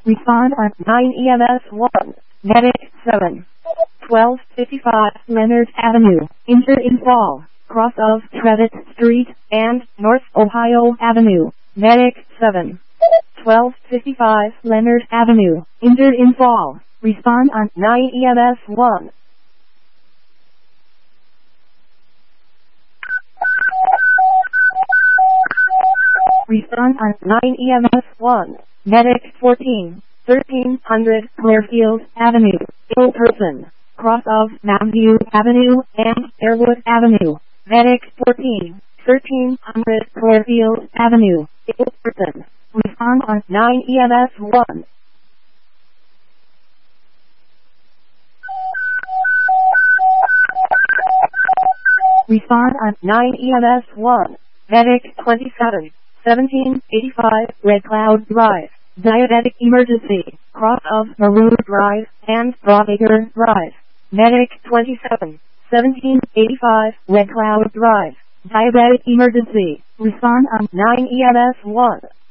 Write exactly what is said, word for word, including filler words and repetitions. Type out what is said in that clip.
Respond on nine E M S one. Medic seven. twelve fifty-five Leonard Avenue, injured in fall, cross of Trevitt Street, and North Ohio Avenue. Medic seven. twelve fifty-five Leonard Avenue, injured in fall. Respond on nine E M S one. Respond on nine E M S one. Medic fourteen. thirteen hundred Clearfield Avenue, ill person, cross of Mountain View Avenue and Airwood Avenue. Medic fourteen. thirteen hundred Clearfield Avenue, ill person. Respond on nine E M S one. Respond on nine E M S one. Medic twenty-seven. seventeen eighty-five Red Cloud Drive, diabetic emergency, cross of Maroon Drive and Broadacre Drive. Medic twenty-seven. seventeen eighty-five Red Cloud Drive, diabetic emergency. Respond on nine E M S one.